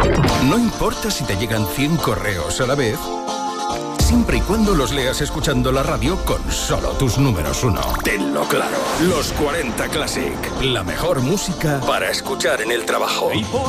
No importa si te llegan 100 correos a la vez, siempre y cuando los leas escuchando la radio con solo tus números 1. Tenlo claro. Los 40 Classic. La mejor música para escuchar en el trabajo.